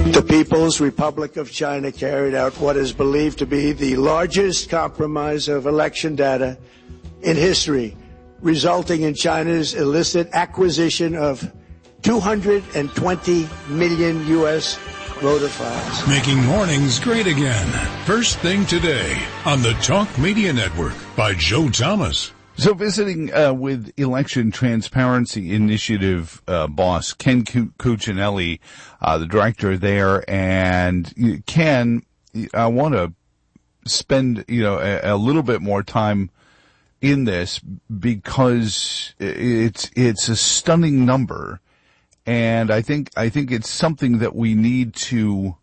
The People's Republic of China carried out what is believed to be the largest compromise of election data in history, resulting in China's illicit acquisition of 220 million U.S. voter files. Making mornings great again. First thing today on the Talk Media Network by Joe Thomas. So visiting with Election Transparency Initiative boss Ken Cuccinelli, the director there, and Ken, I want to spend a little bit more time in this because it's a stunning number, and I think it's something that we need to.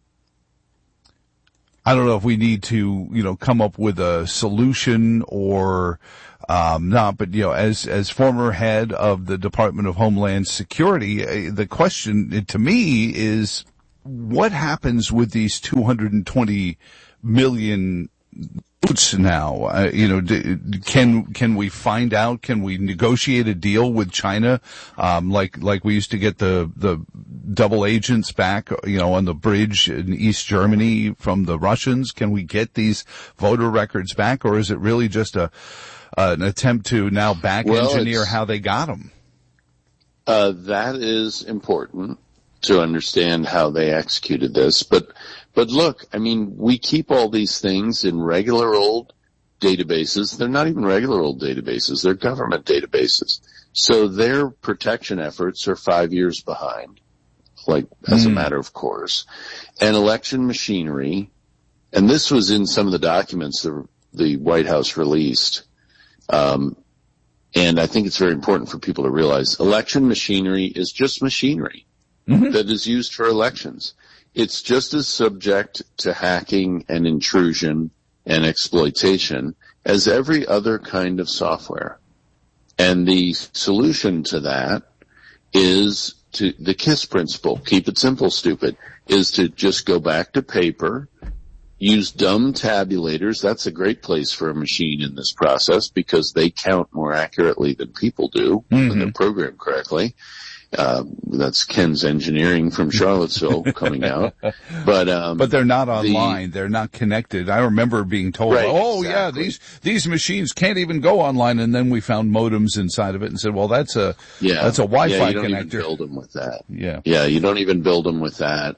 I don't know if we need to come up with a solution or not, but as former head of the Department of Homeland Security, the question to me is what happens with these 220 million votes now? Can we find out? Can we negotiate a deal with China, like we used to get the double agents back, on the bridge in East Germany from the Russians? Can we get these voter records back, or is it really just an attempt to now engineer how they got them? That is important to understand how they executed this. But look, I mean, we keep all these things in regular old databases. They're not even regular old databases. They're government databases. So their protection efforts are 5 years behind, as a matter of course. And election machinery, and this was in some of the documents the White House released, and I think it's very important for people to realize election machinery is just machinery that is used for elections. It's just as subject to hacking and intrusion and exploitation as every other kind of software. And the solution to that is the KISS principle, keep it simple, stupid, is to just go back to paper, use dumb tabulators. That's a great place for a machine in this process because they count more accurately than people do when they're programmed correctly. That's Ken's engineering from Charlottesville coming out. But they're not online. They're not connected. I remember being told, exactly. These machines can't even go online. And then we found modems inside of it and said, well, that's a Wi-Fi you don't connector. Even build them with that. Yeah, you don't even build them with that.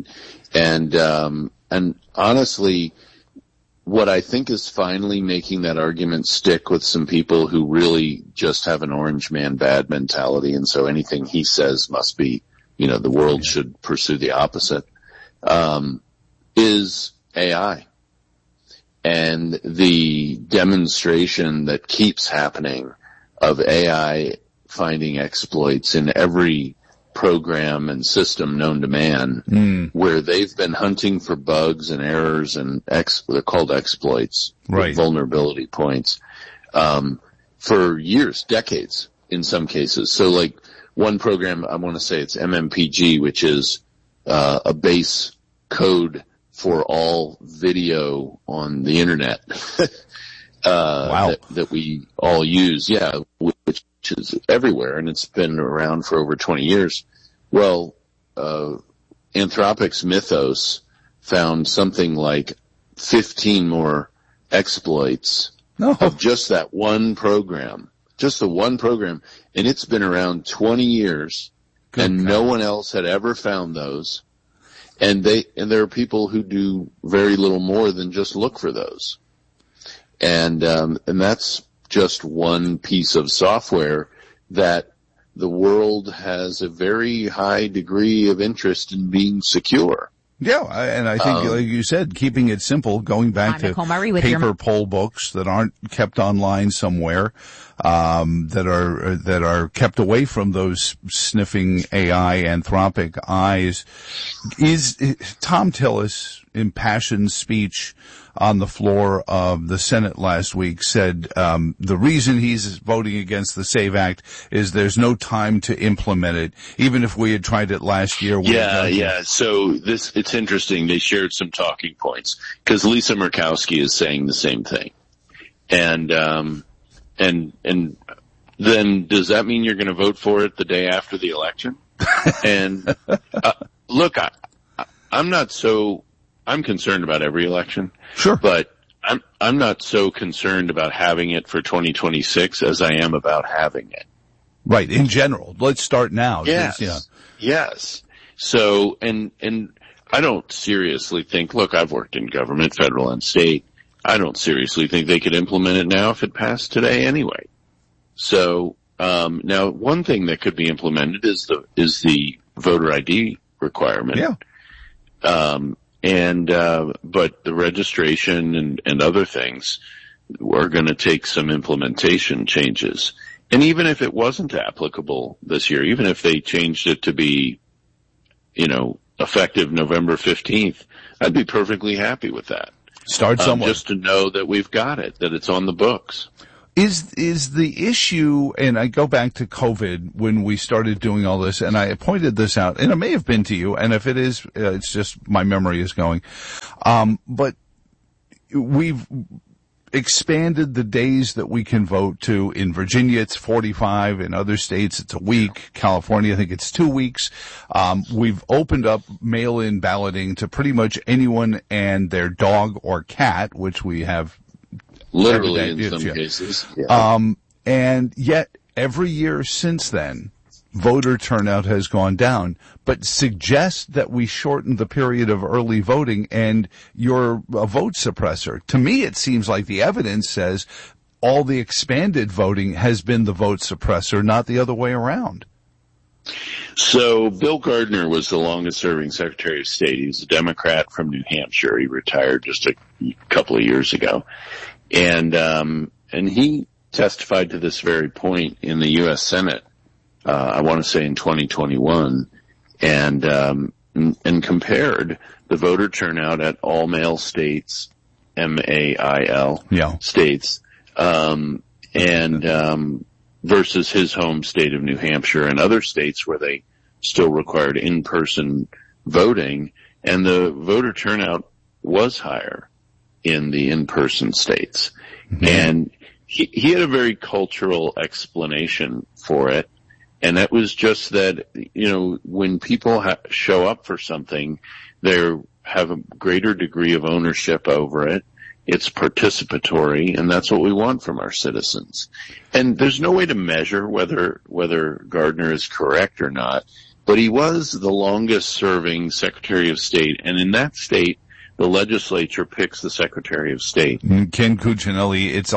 And honestly, what I think is finally making that argument stick with some people who really just have an orange man bad mentality, and so anything he says must be, the world should pursue the opposite, is AI. And the demonstration that keeps happening of AI finding exploits in every program and system known to man, where they've been hunting for bugs and errors and they're called exploits, vulnerability points, for years, decades in some cases. So like one program, I want to say it's MMPG, which is a base code for all video on the internet that we all use, which is everywhere, and it's been around for over 20 years. Well, Anthropic's Mythos found something like 15 more exploits of just that one program, just the one program, and it's been around 20 years, no one else had ever found those. And there are people who do very little more than just look for those. And that's just one piece of software that the world has a very high degree of interest in being secure. Yeah, and I think, like you said, keeping it simple, going back to paper poll books that aren't kept online somewhere, that are kept away from those sniffing AI Anthropic eyes. Is Thom Tillis' impassioned speech on the floor of the Senate last week said the reason he's voting against the SAVE Act is there's no time to implement it. Even if we had tried it last year. So it's interesting. They shared some talking points because Lisa Murkowski is saying the same thing. And then does that mean you're going to vote for it the day after the election? And look, I'm concerned about every election. Sure. But I'm not so concerned about having it for 2026 as I am about having it. Right. In general. Let's start now. Yes. Yeah. Yes. So, and I don't seriously think, look, I've worked in government, federal and state. I don't seriously think they could implement it now if it passed today anyway. So, now one thing that could be implemented is the voter ID requirement. Yeah. But the registration and other things are going to take some implementation changes. And even if it wasn't applicable this year, even if they changed it to be, effective November 15th, I'd be perfectly happy with that. Start somewhere. Just to know that we've got it, that it's on the books. Is the issue, and I go back to COVID when we started doing all this, and I pointed this out, and it may have been to you, and if it is, it's just my memory is going. But we've expanded the days that we can vote to. In Virginia, it's 45. In other states, it's a week. California, I think it's 2 weeks. We've opened up mail-in balloting to pretty much anyone and their dog or cat, which we have literally in some cases. Yeah. And yet every year since then, voter turnout has gone down, but suggest that we shorten the period of early voting and you're a vote suppressor. To me, it seems like the evidence says all the expanded voting has been the vote suppressor, not the other way around. So Bill Gardner was the longest serving Secretary of State. He's a Democrat from New Hampshire. He retired just a couple of years ago. And he testified to this very point in the U.S. Senate, I want to say in 2021, and compared the voter turnout at all male states, MAIL states, versus his home state of New Hampshire and other states where they still required in-person voting, and the voter turnout was higher in the in-person states. Mm-hmm. And he had a very cultural explanation for it. And that was just that, when people show up for something, they have a greater degree of ownership over it. It's participatory, and that's what we want from our citizens. And there's no way to measure whether Gardner is correct or not, but he was the longest serving Secretary of State. And in that state, the legislature picks the Secretary of State. Ken Cuccinelli, it's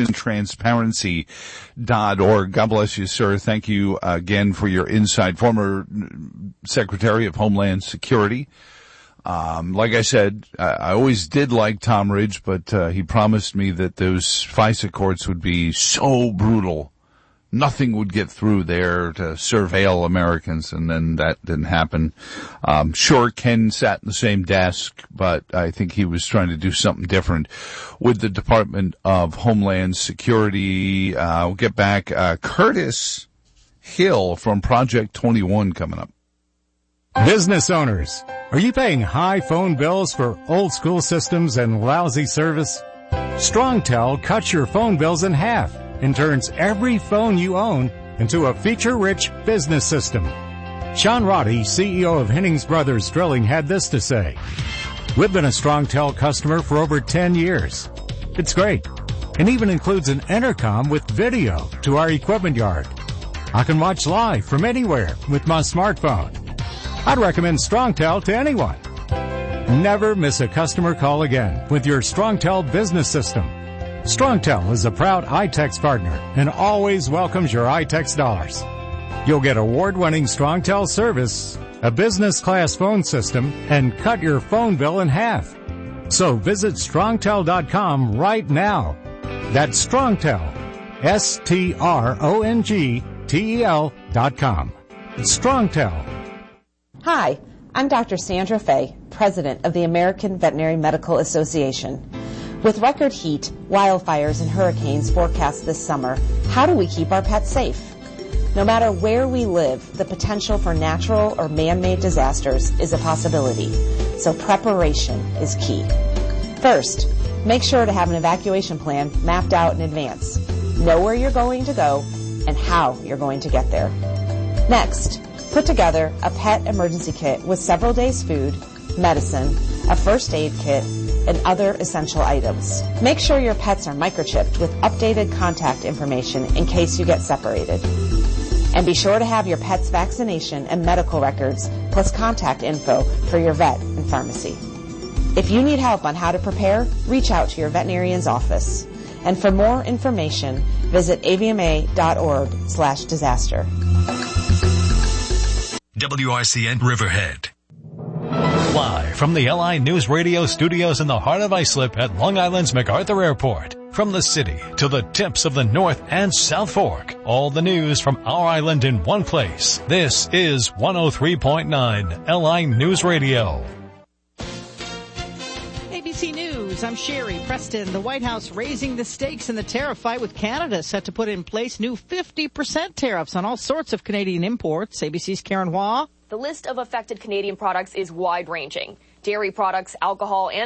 electiontransparency.org. God bless you, sir. Thank you again for your insight. Former Secretary of Homeland Security. Like I said, I always did like Tom Ridge, but he promised me that those FISA courts would be so brutal. Nothing would get through there to surveil Americans, and then that didn't happen. Sure, Ken sat in the same desk, but I think he was trying to do something different with the Department of Homeland Security. We'll get back. Curtis Hill from Project 21 coming up. Business owners, are you paying high phone bills for old school systems and lousy service? StrongTel cuts your phone bills in half and turns every phone you own into a feature-rich business system. Sean Roddy, CEO of Hennings Brothers Drilling, had this to say. We've been a StrongTel customer for over 10 years. It's great, and even includes an intercom with video to our equipment yard. I can watch live from anywhere with my smartphone. I'd recommend StrongTel to anyone. Never miss a customer call again with your StrongTel business system. StrongTel is a proud iTex partner and always welcomes your iTex dollars. You'll get award-winning StrongTel service, a business-class phone system, and cut your phone bill in half. So visit StrongTel.com right now. That's StrongTel, StrongTel.com. StrongTel. Hi, I'm Dr. Sandra Fay, President of the American Veterinary Medical Association. With record heat, wildfires, and hurricanes forecast this summer, how do we keep our pets safe? No matter where we live, the potential for natural or man-made disasters is a possibility, so preparation is key. First, make sure to have an evacuation plan mapped out in advance. Know where you're going to go and how you're going to get there. Next, put together a pet emergency kit with several days' food, medicine, a first aid kit, and other essential items. Make sure your pets are microchipped with updated contact information in case you get separated. And be sure to have your pet's vaccination and medical records plus contact info for your vet and pharmacy. If you need help on how to prepare, reach out to your veterinarian's office. And for more information, visit avma.org/disaster. WRCN Riverhead. Live from the LI News Radio studios in the heart of Islip at Long Island's MacArthur Airport. From the city to the tips of the North and South Fork. All the news from our island in one place. This is 103.9 LI News Radio. ABC News, I'm Sherry Preston. The White House raising the stakes in the tariff fight with Canada, set to put in place new 50% tariffs on all sorts of Canadian imports. ABC's Karen Hua. The list of affected Canadian products is wide-ranging. Dairy products, alcohol, and